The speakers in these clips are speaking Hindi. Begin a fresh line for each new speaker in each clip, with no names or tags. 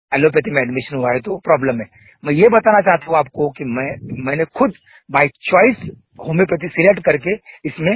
एलोपैथी में एडमिशन हुआ है तो प्रॉब्लम है। मैं ये बताना चाहता हूँ आपको कि मैंने खुद बाय चॉइस होम्योपैथी सिलेक्ट करके इसमें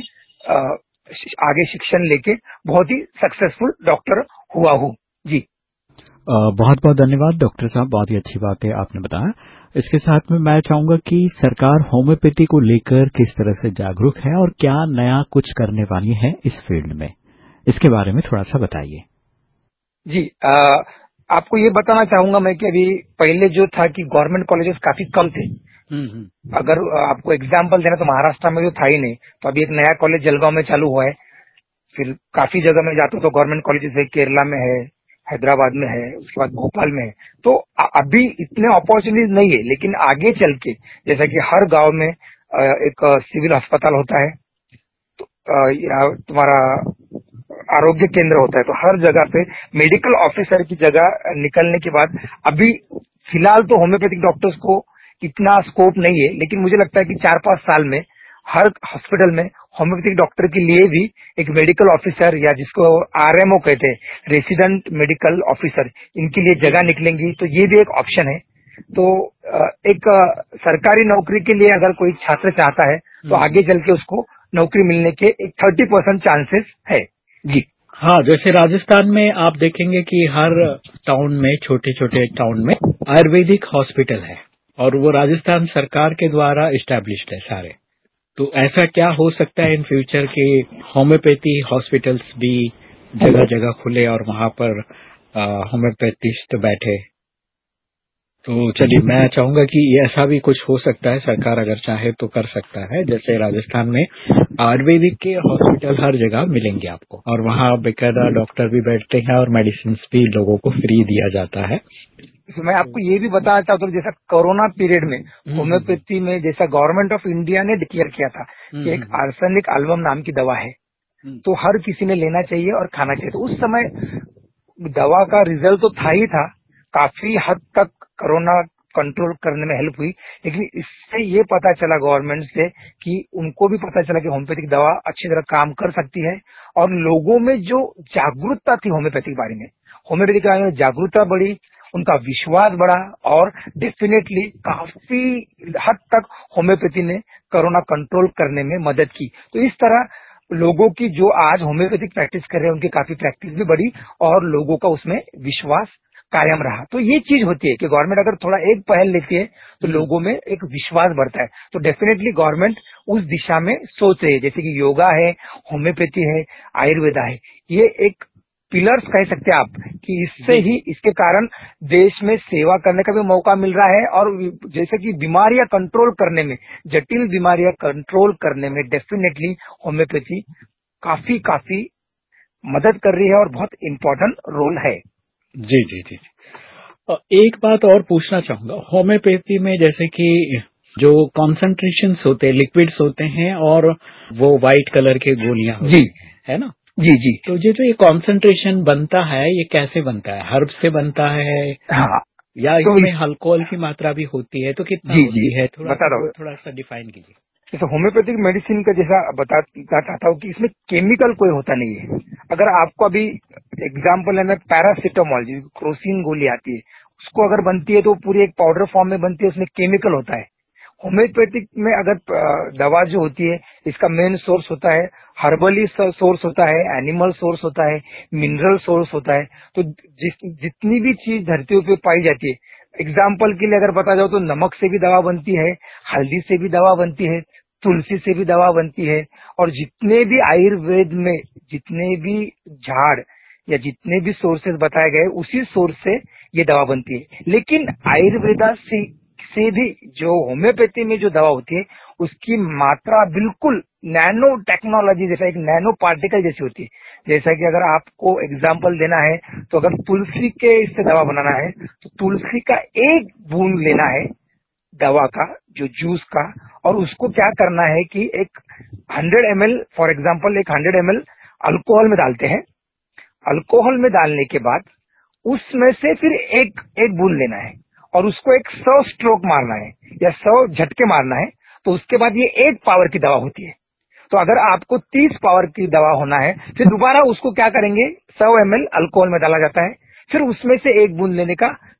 आगे शिक्षण लेके बहुत ही सक्सेसफुल डॉक्टर हुआ हूँ जी।
बहुत बहुत धन्यवाद डॉक्टर साहब, बहुत ही अच्छी बात है आपने बताया। इसके साथ में मैं चाहूंगा कि सरकार होम्योपैथी को लेकर किस तरह से जागरूक है और क्या नया कुछ करने वाली है इस फील्ड में, इसके बारे में थोड़ा सा बताइए।
जी आपको ये बताना चाहूंगा मैं कि अभी पहले जो था कि गवर्नमेंट कॉलेजेस काफी कम थे। अगर आपको एग्जाम्पल देना तो महाराष्ट्र में तो था ही नहीं, तो अभी एक नया कॉलेज जलगांव में चालू हुआ है। फिर काफी जगह में जाता हूँ तो गवर्नमेंट कॉलेजेस है, केरला में है, हैदराबाद में है, उसके बाद भोपाल में है। तो अभी इतने अपॉर्चुनिटीज नहीं है, लेकिन आगे चल के जैसा कि हर गांव में एक सिविल अस्पताल होता है, तो या तुम्हारा आरोग्य केंद्र होता है, तो हर जगह पे मेडिकल ऑफिसर की जगह निकलने के बाद अभी फिलहाल तो होम्योपैथिक डॉक्टर्स को इतना स्कोप नहीं है, लेकिन मुझे लगता है कि 4-5 साल में हर हॉस्पिटल में होम्योपैथिक डॉक्टर के लिए भी एक मेडिकल ऑफिसर या जिसको आरएमओ कहते हैं, रेसिडेंट मेडिकल ऑफिसर, इनके लिए जगह निकलेंगी। तो ये भी एक ऑप्शन है। तो एक सरकारी नौकरी के लिए अगर कोई छात्र चाहता है तो आगे चल के उसको नौकरी मिलने के एक 30% चांसेस है जी।
हाँ, जैसे राजस्थान में आप देखेंगे कि हर टाउन में, छोटे छोटे टाउन में आयुर्वेदिक हॉस्पिटल है और वो राजस्थान सरकार के द्वारा इस्टेब्लिश्ड है सारे। तो ऐसा क्या हो सकता है इन फ्यूचर के होम्योपैथी हॉस्पिटल्स भी जगह जगह खुले और वहां पर होम्योपैथिस्ट बैठे। तो चलिए, मैं चाहूंगा कि ऐसा भी कुछ हो सकता है, सरकार अगर चाहे तो कर सकता है। जैसे राजस्थान में आयुर्वेदिक के हॉस्पिटल हर जगह मिलेंगे आपको और वहाँ बेकायदा डॉक्टर भी बैठते हैं और मेडिसिन भी लोगों को फ्री दिया जाता है।
मैं आपको ये भी बताना चाहता हूँ, जैसा कोरोना पीरियड में होम्योपैथी में जैसा गवर्नमेंट ऑफ इंडिया ने डिक्लेयर किया था कि एक आर्सेनिक एल्बम नाम की दवा है, तो हर किसी ने लेना चाहिए और खाना चाहिए। तो उस समय दवा का रिजल्ट तो था ही था, काफी हद तक कोरोना कंट्रोल करने में हेल्प हुई, लेकिन इससे ये पता चला गवर्नमेंट से कि उनको भी पता चला कि होम्योपैथिक दवा अच्छी तरह काम कर सकती है, और लोगों में जो जागरूकता थी होम्योपैथिक बारे में, होम्योपैथिक के बारे में जागरूकता बढ़ी, उनका विश्वास बढ़ा, और डेफिनेटली काफी हद तक होम्योपैथी ने कोरोना कंट्रोल करने में मदद की। तो इस तरह लोगों की जो आज होम्योपैथिक प्रैक्टिस कर रहे हैं उनकी काफी प्रैक्टिस भी बढ़ी और लोगों का उसमें विश्वास कायम रहा। तो ये चीज होती है कि गवर्नमेंट अगर थोड़ा एक पहल लेती है तो लोगों में एक विश्वास बढ़ता है। तो डेफिनेटली गवर्नमेंट उस दिशा में सोच रही है, जैसे कि योगा है, होम्योपैथी है, आयुर्वेदा है, ये एक पिलर्स कह सकते हैं आप, कि इससे ही, इसके कारण देश में सेवा करने का भी मौका मिल रहा है, और जैसे कि बीमारियां कंट्रोल करने में, जटिल बीमारियां कंट्रोल करने में डेफिनेटली होम्योपैथी काफी काफी मदद कर रही है और बहुत इम्पोर्टेंट रोल है।
जी जी जी। एक बात और पूछना चाहूंगा, होम्योपैथी में जैसे कि जो कॉन्सेंट्रेशन होते हैं, लिक्विड्स होते हैं और वो व्हाइट कलर के गोलियां होती
जी
है ना।
जी जी।
तो जो ये कॉन्सेंट्रेशन बनता है, ये कैसे बनता है? हर्ब से बनता है
हाँ,
या
तो
इसमें अल्कोहल की मात्रा भी होती है? तो कितना
जी जी
होती है,
बता रहा हूँ।
थोड़ा सा डिफाइन कीजिए।
जैसे होम्योपैथिक मेडिसिन का जैसा बताना चाहता हूँ कि इसमें केमिकल कोई होता नहीं है। अगर आपको अभी एग्जाम्पल है, मैं पैरासिटामोल, जो क्रोसिन गोली आती है, उसको अगर बनती है तो पूरी एक पाउडर फॉर्म में बनती है, उसमें केमिकल होता है। होम्योपैथिक में अगर दवा जो होती है, इसका मेन सोर्स होता है हर्बली सोर्स होता है, एनिमल सोर्स होता है, मिनरल सोर्स होता है। तो जितनी भी चीज धरती पे पाई जाती है, एग्जाम्पल के लिए अगर बता जाओ तो नमक से भी दवा बनती है, हल्दी से भी दवा बनती है, तुलसी से भी दवा बनती है, और जितने भी आयुर्वेद में जितने भी झाड़ या जितने भी सोर्सेज बताए गए, उसी सोर्स से ये दवा बनती है। लेकिन आयुर्वेदा से भी जो होम्योपैथी में जो दवा होती है, उसकी मात्रा बिल्कुल नैनो टेक्नोलॉजी जैसा, एक नैनो पार्टिकल जैसी होती है। जैसा कि अगर आपको एग्जाम्पल देना है तो अगर तुलसी के इससे दवा बनाना है तो तुलसी का एक बूंद लेना है दवा का, जो जूस का, और उसको क्या करना है कि एक 100 ml, फॉर एग्जाम्पल एक 100 ml अल्कोहल में डालते हैं। अल्कोहल में डालने के बाद उसमें से फिर एक एक बूंद लेना है और उसको एक 100 स्ट्रोक मारना है या 100 झटके मारना है। तो उसके बाद ये 8 पावर की दवा होती है। तो अगर आपको 30 पावर की दवा होना है, फिर दोबारा उसको क्या करेंगे, 100 ml अल्कोहल में डाला जाता है, फिर उसमें से एक बूंद लेने का,